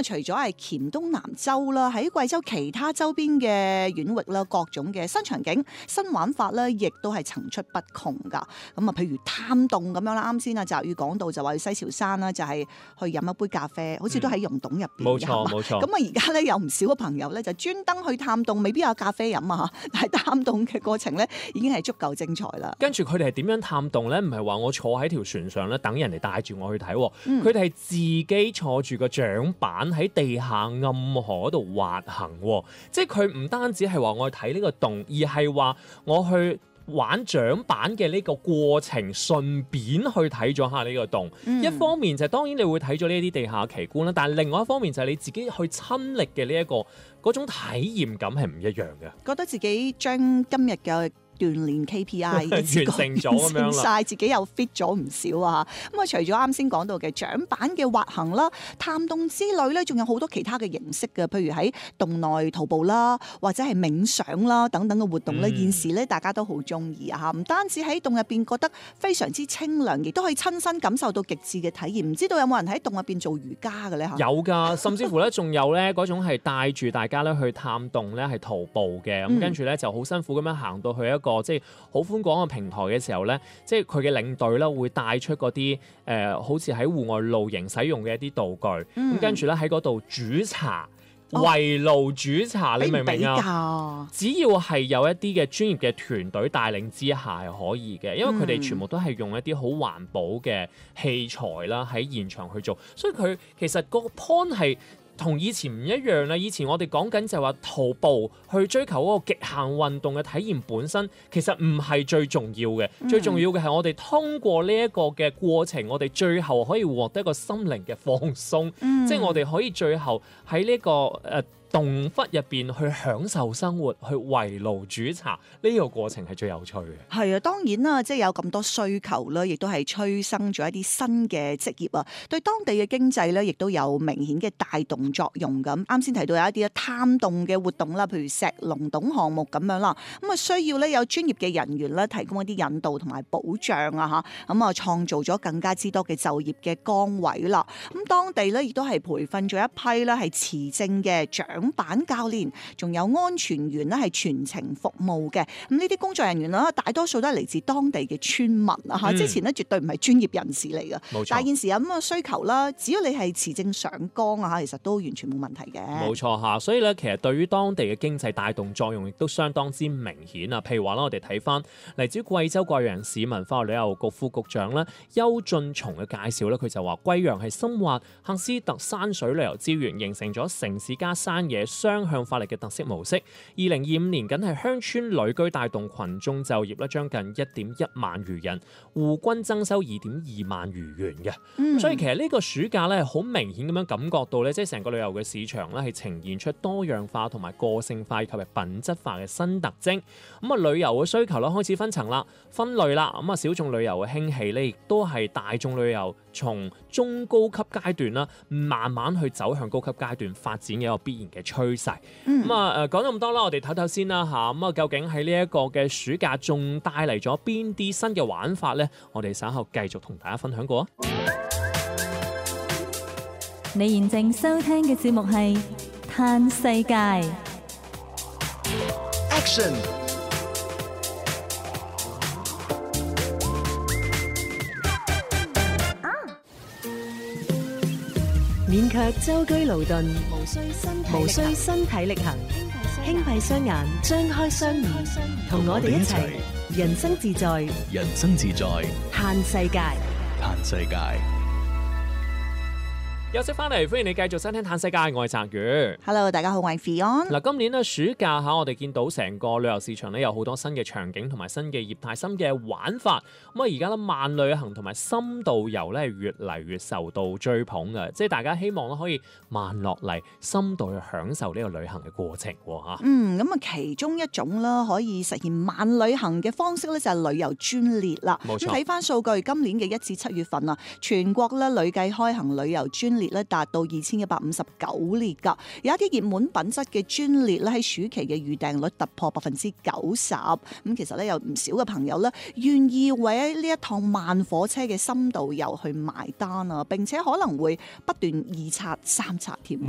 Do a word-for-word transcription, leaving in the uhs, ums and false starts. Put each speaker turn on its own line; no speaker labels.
啊，除咗係黔東南州啦，喺貴州其他周邊嘅縣域啦，各種嘅新場景、新玩法咧，亦都係層出不窮噶。咁啊，譬如探洞咁樣啦，啱先啊澤宇講到就話去西樵山啦，就係、是、去飲一杯咖啡，好似都喺溶洞入邊。
冇錯冇錯。
咁啊，而家咧有唔少嘅朋友咧就專登去探洞，未必有咖啡飲啊，但係探洞嘅過程咧已經係足夠精彩啦。
跟住佢哋係點樣探洞咧？唔係話我坐喺條船上咧等人哋帶住我去睇，佢哋係自己坐住個槳板喺地下暗河度滑行，即係佢唔單止係話我去睇呢個洞，而係話我去玩槳板嘅呢個過程，順便去睇咗下呢個洞。嗯、一方面就係、當然你會睇咗呢啲地下奇觀啦，但係另外一方面就係你自己去親歷嘅呢一個嗰種體驗感係唔一樣嘅。
覺得自己將今日嘅鍛鍊 K P I
完成咗咁樣啦，
晒自己又 fit 咗唔少啊！咁啊，除咗啱先講到嘅槳板嘅滑行啦、探洞之類咧，仲有好多其他嘅形式嘅，譬如喺洞內徒步啦，或者係冥想啦等等嘅活動咧。嗯、現時咧大家都好中意啊！嚇，唔單止喺洞入邊覺得非常之清涼，亦都可以親身感受到極致嘅體驗。唔知道有冇人喺洞入邊做瑜伽嘅咧？嚇，有
㗎，甚至乎咧仲有咧嗰種係帶住大家咧去探洞咧係徒步嘅，咁、嗯、跟住咧就好辛苦咁樣行到去一個即係好寬廣嘅平台嘅時候咧，即係佢嘅領隊咧會帶出嗰啲誒，好似喺戶外露營使用嘅一啲道具，咁、嗯、跟住咧喺嗰度煮茶。圍爐煮茶，你明唔明啊？只要係有一啲嘅專業嘅團隊帶領之下係可以嘅，因為佢哋全部都係用一啲好環保嘅器材啦，喺現場去做，所以佢其實個 point 係同以前唔一樣啦。以前我哋講緊就係話徒步去追求嗰個極限運動嘅體驗本身，其實唔係最重要嘅，嗯、最重要嘅係我哋通過呢一個嘅過程，我哋最後可以獲得一個心靈嘅放鬆，嗯、即係我哋可以最後喺呢、這個誒。呃洞窟入邊去享受生活，去圍爐煮茶，呢、這個過程係最有趣嘅。
係啊，當然啦，即係有咁多需求啦，亦都係催生咗一啲新嘅職業啊，對當地嘅經濟咧，亦都有明顯嘅帶動作用咁。啱先提到有一啲探洞嘅活動啦，譬如石龍洞項目咁樣啦，咁啊需要咧有專業嘅人員咧提供一啲引導同埋保障啊嚇，咁啊創造咗更加之多嘅就業嘅崗位啦。咁當地咧亦都係培訓咗一批咧係持證嘅長板教練，仲有安全員咧係全程服務嘅。咁呢啲工作人員啦，大多數都係嚟自當地嘅村民啊嚇。嗯、之前咧絕對唔係專業人士嚟嘅，冇錯。但係現時有咁嘅需求啦，只要你係持證上崗啊嚇，其實都完全冇問題嘅。
冇錯嚇，所以咧其實對於當地嘅經濟帶動作用亦都相當之明顯啊。譬如話啦，我哋睇翻嚟自貴州貴陽市文化旅遊局副局長咧邱俊松嘅介紹咧，佢就話貴陽係深挖喀斯特山水旅遊資源，形成咗城市加山野雙向發力嘅特色模式。二零二五年僅係鄉村旅居帶動群眾就業咧，將近一點一萬餘人，戶均增收二點二萬餘元嘅。嗯、所以其實呢個暑假咧，好明顯咁樣感覺到咧，即係成個旅遊嘅市場咧，係呈現出多樣化同埋個性化以及係品質化嘅新特徵。咁啊，旅遊嘅需求咧開始分層啦、分類啦。咁啊，小眾旅遊嘅興起咧，亦都係大眾旅遊從中高級階段啦，慢慢去走向高級階段發展嘅一個必然嘅趨勢。咁啊、嗯，誒講咗咁多啦，我哋睇睇先啦嚇。咁啊，究竟喺呢一個嘅暑假仲帶嚟咗邊啲新嘅玩法呢？我哋稍後繼續同大家分享過。
你現正收聽嘅節目係《嘆世界》。Action！
免卻舟車勞頓，無需身體無需身體力行，輕閉雙眼，張開雙耳，同我哋一齊人生自在，
人生自在，
嘆世界，
嘆世界。
休息翻嚟，歡迎你繼續收聽《嘆世界》，我係澤宇。
Hello， 大家好，我係 Fion。
嗱，今年咧暑假嚇，我哋見到成個旅遊市場咧有好多新嘅場景同埋新嘅業態、新嘅玩法。咁啊，而家咧慢旅行同埋深度遊咧越嚟越受到追捧嘅，即係大家希望咧可以慢落嚟，深度去享受呢個旅行嘅過程喎。
嗯，咁啊，其中一種啦，可以實現慢旅行嘅方式咧，就係旅遊專列啦。冇錯。咁睇翻數據，今年嘅一至七月份啊，全國咧累計開行旅遊專列咧達到二千一百五十九列㗎，有一啲熱門品質嘅專列咧喺暑期嘅預訂率突破百分之九十，咁其實咧有唔少嘅朋友咧願意為呢一趟慢火車嘅深度遊去埋單啊，並且可能會不斷二刷三刷添。
冇